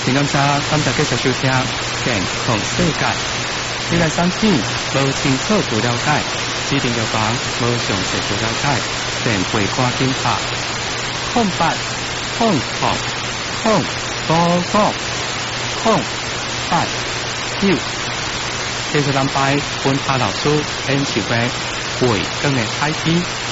感謝繼續收聽健康世界。你嘅身體無清楚做了解，指定藥房無詳細做了解，便會掛電話0800其實禮拜本下老師演唱會會跟你開機。